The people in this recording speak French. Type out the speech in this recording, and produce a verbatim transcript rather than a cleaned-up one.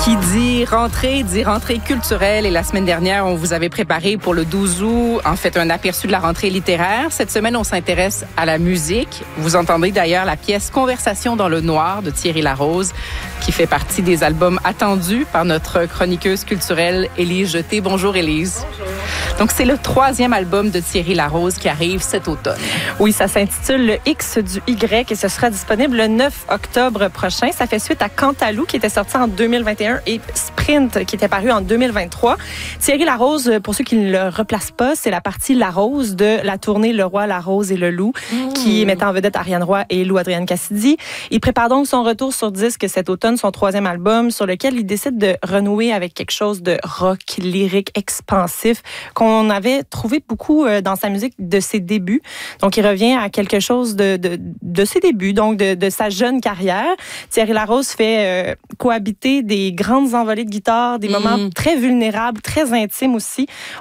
Qui dit rentrée, dit rentrée culturelle. Et la semaine dernière, on vous avait préparé pour le douze août, en fait, un aperçu de la rentrée littéraire. Cette semaine, on s'intéresse à la musique. Vous entendez d'ailleurs la pièce Conversation dans le noir de Thierry Larose, qui fait partie des albums attendus par notre chroniqueuse culturelle Élise Jeté. Bonjour Élise. Bonjour. Donc, c'est le troisième album de Thierry Larose qui arrive cet automne. Oui, ça s'intitule Le X du Y et ce sera disponible le neuf octobre prochain. Ça fait suite à Cantalou qui était sorti en deux mille vingt et un et Sprint qui était paru en deux mille vingt-trois. Thierry Larose, pour ceux qui ne le replacent pas, c'est la partie Larose de la tournée Le Roi, la Rose et le Loup mmh. qui mettait en vedette Ariane Roy et Lou Adrienne Cassidy. Il prépare donc son retour sur disque cet automne, son troisième album sur lequel il décide de renouer avec quelque chose de rock, lyrique, expansif qu'on avait trouvé beaucoup dans sa musique de ses débuts. Donc, il revient à quelque chose de, de, de ses débuts, donc de, de sa jeune carrière. Thierry Larose fait euh, cohabiter des grandes envolées de guitare, des mmh. moments très vulnérables, très intimes aussi.